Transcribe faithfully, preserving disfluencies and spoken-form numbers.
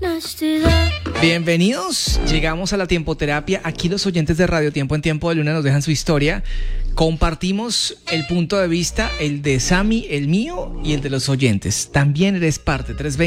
Bienvenidos, llegamos a la tiempoterapia. Aquí los oyentes de Radio Tiempo en Tiempo de Luna nos dejan su historia. Compartimos el punto de vista, el de Sammy, el mío y el de los oyentes. También eres parte. trescientos veinte